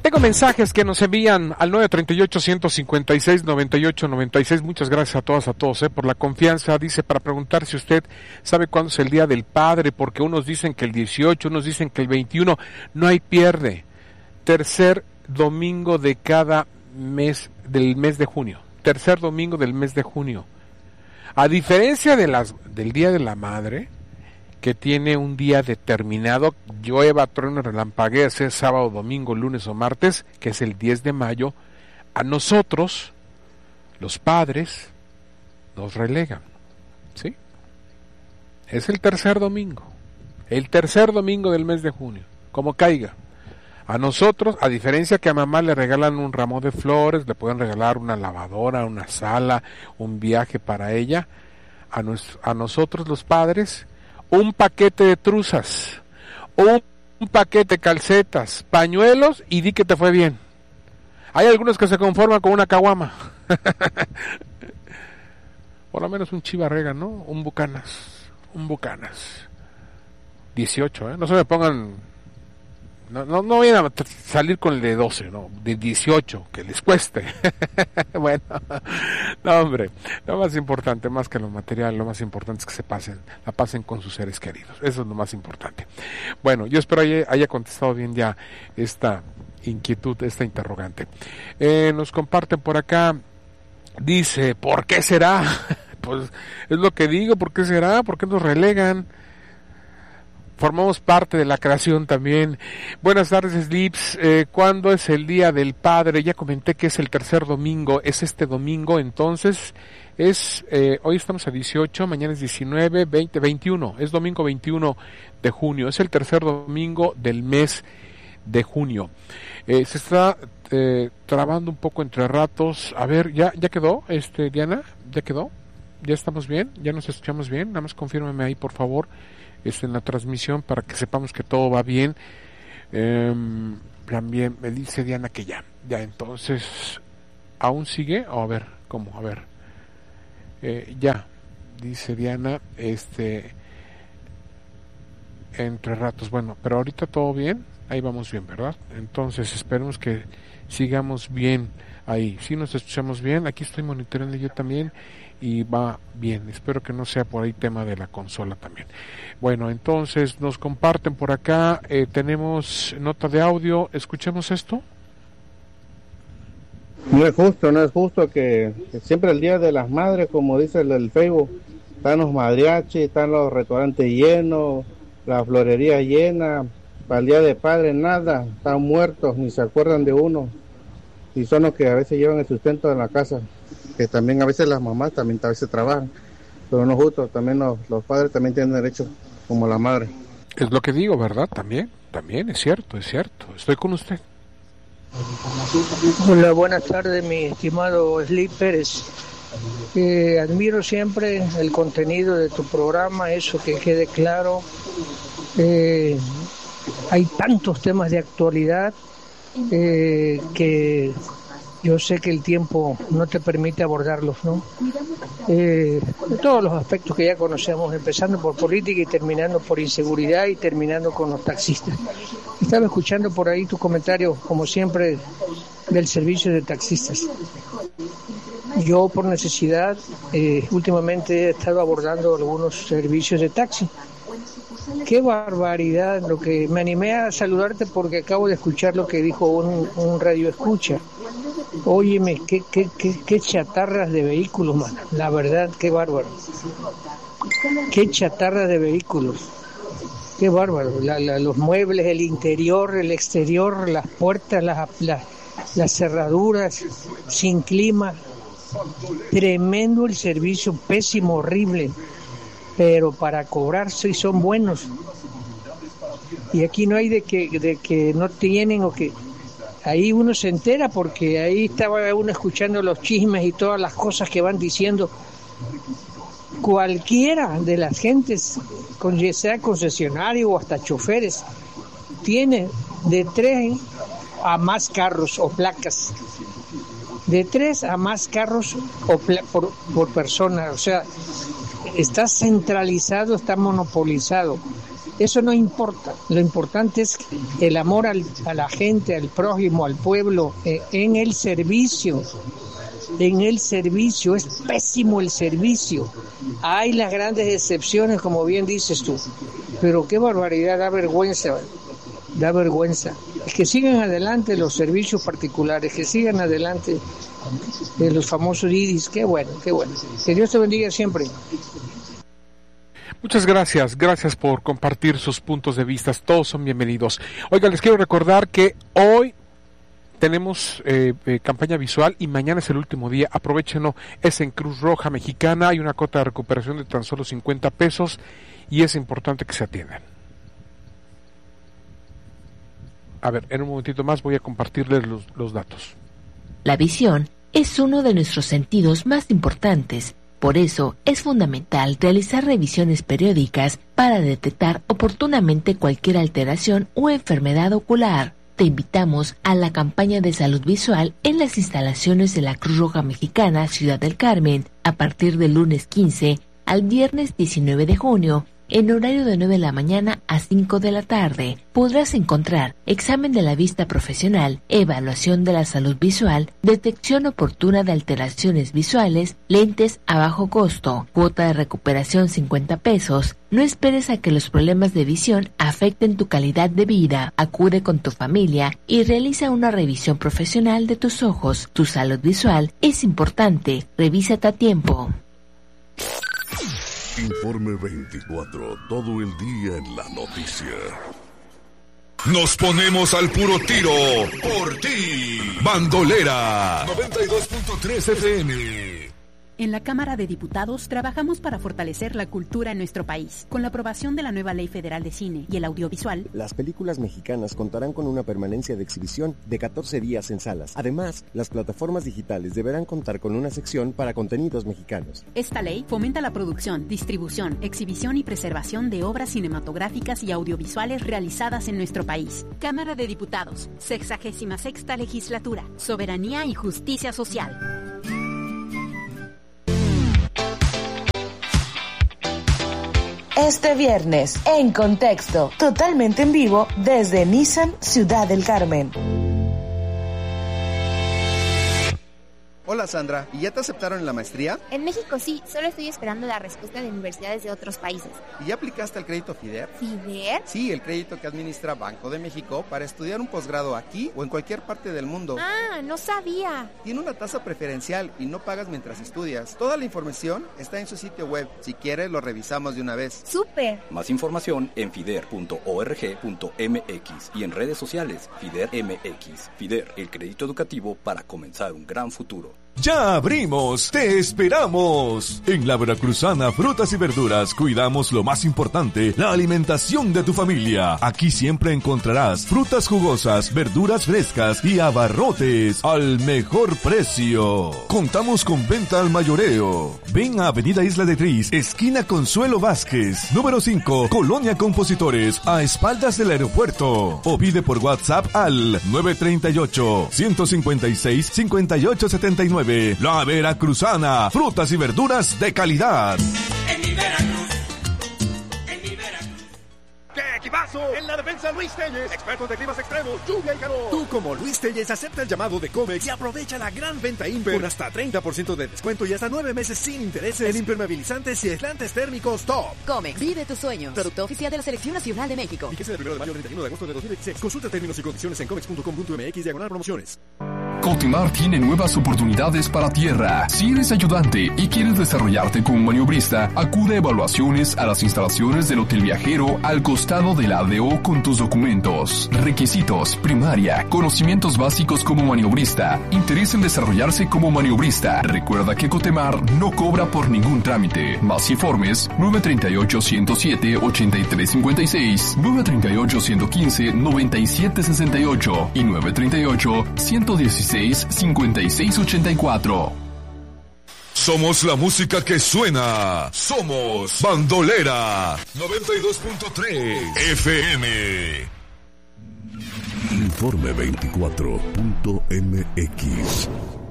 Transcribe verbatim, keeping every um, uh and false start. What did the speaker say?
Tengo mensajes que nos envían al nueve tres ocho, uno cinco seis, nueve ocho nueve seis. Muchas gracias a todas, a todos, eh, por la confianza. Dice, para preguntar si usted sabe cuándo es el Día del Padre, porque unos dicen que el dieciocho, unos dicen que el veintiuno. No hay pierde. Tercer domingo de cada mes, del mes de junio. Tercer domingo del mes de junio. A diferencia de las del Día de la Madre, que tiene un día determinado, llueva, trueno, relampaguee, sea sábado, domingo, lunes o martes, que es el diez de mayo, a nosotros, los padres, nos relegan, ¿sí? Es el tercer domingo, el tercer domingo del mes de junio, como caiga. A nosotros, a diferencia que a mamá le regalan un ramo de flores, le pueden regalar una lavadora, una sala, un viaje para ella, a, nos, a nosotros los padres, un paquete de truzas, un, un paquete de calcetas, pañuelos y di que te fue bien. Hay algunos que se conforman con una caguama. Por lo menos un chivarrega, ¿no? Un bucanas, un bucanas. dieciocho, ¿eh? No se me pongan... No, no, no vayan a salir con el de doce, no, de dieciocho, que les cueste. Bueno, no, hombre, lo más importante, más que lo material, lo más importante es que se pasen, la pasen con sus seres queridos. Eso es lo más importante. Bueno, yo espero haya, haya contestado bien ya esta inquietud, esta interrogante. Eh, nos comparten por acá, dice, ¿por qué será? Pues es lo que digo, ¿por qué será? ¿Por qué nos relegan? Formamos parte de la creación también. Buenas tardes, Slips. Eh, ¿Cuándo es el Día del Padre? Ya comenté que es el tercer domingo. Es este domingo, entonces. Es eh, hoy estamos a dieciocho, mañana es diecinueve, veinte, veintiuno. Es domingo veintiuno de junio. Es el tercer domingo del mes de junio. Eh, se está eh, trabando un poco entre ratos. A ver, ¿ya ya quedó, este Diana? ¿Ya quedó? ¿Ya estamos bien? ¿Ya nos escuchamos bien? Nada más confírmame ahí, por favor. Es en la transmisión para que sepamos que todo va bien. Eh, también me dice Diana que ya, ya entonces, ¿aún sigue? O a ver, ¿cómo? A ver, eh, ya, dice Diana, este, entre ratos, bueno, pero ahorita todo bien, ahí vamos bien, ¿verdad? Entonces esperemos que sigamos bien ahí, si nos escuchamos bien, aquí estoy monitoreando yo también, y va bien, espero que no sea por ahí tema de la consola también. Bueno, entonces nos comparten por acá, eh, tenemos nota de audio, escuchemos esto. No es justo, no es justo que, que siempre el Día de las Madres, como dice el del Facebook, están los mariachis, están los restaurantes llenos, las florerías llenas, para el Día de Padre nada, están muertos, ni se acuerdan de uno, y son los que a veces llevan el sustento en la casa, que también a veces las mamás también a veces trabajan, pero no es justo, también los, los padres también tienen derecho como la madre. Es lo que digo, ¿verdad? También, también es cierto, es cierto, estoy con usted. Hola, buenas tardes, mi estimado Slip Pérez. Eh, admiro siempre el contenido de tu programa, eso que quede claro. Eh, hay tantos temas de actualidad eh, que yo sé que el tiempo no te permite abordarlos, ¿no? Eh, de todos los aspectos que ya conocemos, empezando por política y terminando por inseguridad y terminando con los taxistas. Estaba escuchando por ahí tus comentarios, como siempre, del servicio de taxistas. Yo, por necesidad, eh, últimamente he estado abordando algunos servicios de taxi. Qué barbaridad, lo que me animé a saludarte porque acabo de escuchar lo que dijo un, un radio escucha. Óyeme, qué, qué, qué, qué chatarras de vehículos, mano. La verdad, qué bárbaro. Qué chatarras de vehículos. Qué bárbaro. La, la, los muebles, el interior, el exterior, las puertas, las, las, las cerraduras, sin clima. Tremendo el servicio, pésimo, horrible. Pero para cobrar sí son buenos. Y aquí no hay de que, de que no tienen o que... Ahí uno se entera porque ahí estaba uno escuchando los chismes y todas las cosas que van diciendo. Cualquiera de las gentes, con sea concesionario o hasta choferes, tiene de tres a más carros o placas. De tres a más carros o pla- por, por persona. O sea, está centralizado, está monopolizado. Eso no importa. Lo importante es el amor al, a la gente, al prójimo, al pueblo, eh, en el servicio. En el servicio, es pésimo el servicio. Hay las grandes excepciones, como bien dices tú, pero qué barbaridad, da vergüenza, da vergüenza. Es que sigan adelante los servicios particulares, que sigan adelante eh, los famosos I D Is, qué bueno, qué bueno. Que Dios te bendiga siempre. Muchas gracias, gracias por compartir sus puntos de vista, todos son bienvenidos. Oiga, les quiero recordar que hoy tenemos eh, eh, campaña visual y mañana es el último día, aprovechenlo, es en Cruz Roja Mexicana, hay una cuota de recuperación de tan solo cincuenta pesos y es importante que se atiendan. A ver, en un momentito más voy a compartirles los, los datos. La visión es uno de nuestros sentidos más importantes, por eso es fundamental realizar revisiones periódicas para detectar oportunamente cualquier alteración o enfermedad ocular. Te invitamos a la campaña de salud visual en las instalaciones de la Cruz Roja Mexicana Ciudad del Carmen a partir del lunes quince al viernes diecinueve de junio en horario de nueve de la mañana a cinco de la tarde. Podrás encontrar examen de la vista profesional, evaluación de la salud visual, detección oportuna de alteraciones visuales, lentes a bajo costo, cuota de recuperación cincuenta pesos. No esperes a que los problemas de visión afecten tu calidad de vida. Acude con tu familia y realiza una revisión profesional de tus ojos. Tu salud visual es importante. Revísate a tiempo. Informe veinticuatro, todo el día en la noticia. Nos ponemos al puro tiro por ti. Bandolera noventa y dos punto tres F M. En la Cámara de Diputados trabajamos para fortalecer la cultura en nuestro país. Con la aprobación de la nueva Ley Federal de Cine y el Audiovisual, las películas mexicanas contarán con una permanencia de exhibición de catorce días en salas. Además, las plataformas digitales deberán contar con una sección para contenidos mexicanos. Esta ley fomenta la producción, distribución, exhibición y preservación de obras cinematográficas y audiovisuales realizadas en nuestro país. Cámara de Diputados, sexagésima sexta Legislatura, Soberanía y Justicia Social. Este viernes, en Contexto, totalmente en vivo desde Nissan Ciudad del Carmen. Hola Sandra, ¿y ya te aceptaron en la maestría? En México sí, solo estoy esperando la respuesta de universidades de otros países. ¿Y ya aplicaste al crédito FIDER? ¿FIDER? Sí, el crédito que administra Banco de México para estudiar un posgrado aquí o en cualquier parte del mundo. Ah, no sabía. Tiene una tasa preferencial y no pagas mientras estudias. Toda la información está en su sitio web. Si quieres, lo revisamos de una vez. ¡Súper! Más información en fider punto org punto m x y en redes sociales FIDER M X. FIDER, el crédito educativo para comenzar un gran futuro. ¡Ya abrimos! ¡Te esperamos! En la Veracruzana Frutas y Verduras cuidamos lo más importante, la alimentación de tu familia. Aquí siempre encontrarás frutas jugosas, verduras frescas y abarrotes al mejor precio. Contamos con venta al mayoreo. Ven a Avenida Isla de Tris, esquina Consuelo Vázquez, número cinco, Colonia Compositores, a espaldas del aeropuerto. O pide por WhatsApp al nueve tres ocho, uno cinco seis, cinco ocho siete nueve. La Veracruzana, frutas y verduras de calidad. En mi Veracruz, en mi Veracruz. ¡Qué equipazo! En la defensa Luis Telles, expertos de climas extremos, lluvia y calor. Tú como Luis Telles acepta el llamado de Comex y aprovecha la gran venta Imper con hasta treinta por ciento de descuento y hasta nueve meses sin intereses en impermeabilizantes y aislantes térmicos top. Comex, vive tus sueños. Producto oficial de la Selección Nacional de México. Fíjese del primero de mayo al treinta y uno de agosto de dos mil veintiséis. Consulta términos y condiciones en comex punto com punto m x diagonal promociones. Cotimar tiene nuevas oportunidades para tierra. Si eres ayudante y quieres desarrollarte como maniobrista, acude a evaluaciones a las instalaciones del Hotel Viajero al costado de la A D O con tus documentos. Requisitos: primaria, conocimientos básicos como maniobrista, interés en desarrollarse como maniobrista. Recuerda que Cotemar no cobra por ningún trámite. Más informes: nueve tres ocho, uno cero siete, ocho tres cinco seis, nueve tres ocho, uno uno cinco, nueve siete seis ocho y nueve tres ocho, uno uno seis, cinco seis ocho cuatro. Somos la música que suena. Somos Bandolera noventa y dos punto tres F M. Informe veinticuatro punto m x.